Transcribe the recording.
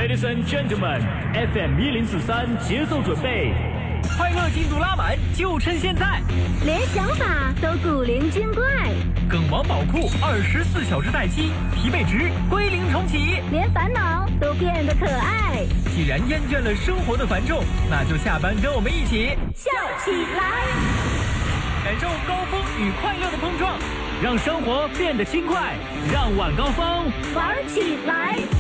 Ladies and gentlemen, FM 1043节奏准备，快乐进度拉满，就趁现在。 连想法都古灵精怪， 梗王宝库24小时待机，疲惫值归零重启， 连烦恼都变得可爱。 既然厌倦了生活的繁重，那就下班跟我们一起笑起来， 感受高峰与快乐的碰撞，让生活变得轻快，让晚高峰玩起来。